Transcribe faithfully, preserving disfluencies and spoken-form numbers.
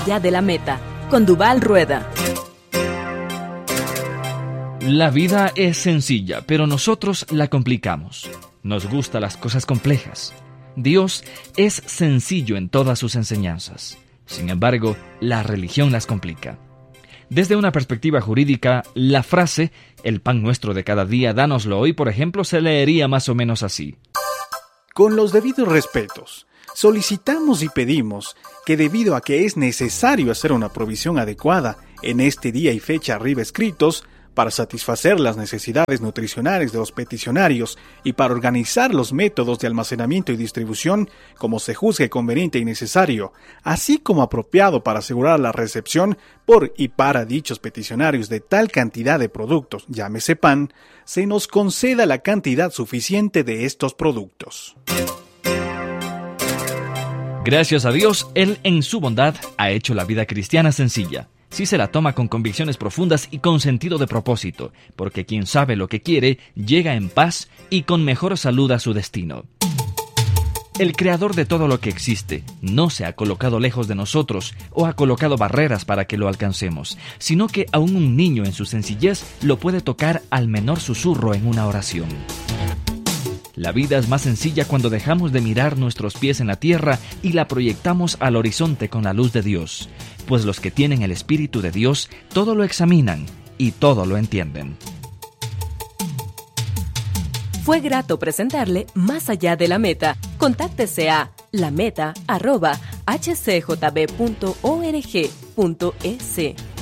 allá de la meta, con Duval Rueda. La vida es sencilla, pero nosotros la complicamos. Nos gustan las cosas complejas. Dios es sencillo en todas sus enseñanzas. Sin embargo, la religión las complica. Desde una perspectiva jurídica, la frase «el pan nuestro de cada día, dánoslo hoy», por ejemplo, se leería más o menos así. Con los debidos respetos, solicitamos y pedimos que debido a que es necesario hacer una provisión adecuada en este día y fecha arriba escritos, para satisfacer las necesidades nutricionales de los peticionarios y para organizar los métodos de almacenamiento y distribución como se juzgue conveniente y necesario, así como apropiado para asegurar la recepción por y para dichos peticionarios de tal cantidad de productos, llámese pan, se nos conceda la cantidad suficiente de estos productos. Gracias a Dios, Él en su bondad ha hecho la vida cristiana sencilla. Si se la toma con convicciones profundas y con sentido de propósito, porque quien sabe lo que quiere, llega en paz y con mejor salud a su destino. El creador de todo lo que existe no se ha colocado lejos de nosotros o ha colocado barreras para que lo alcancemos, sino que aún un niño en su sencillez lo puede tocar al menor susurro en una oración. La vida es más sencilla cuando dejamos de mirar nuestros pies en la tierra y la proyectamos al horizonte con la luz de Dios, pues los que tienen el Espíritu de Dios todo lo examinan y todo lo entienden. Fue grato presentarle Más allá de la meta. Contáctese a lameta arroba h c j b punto org punto e s.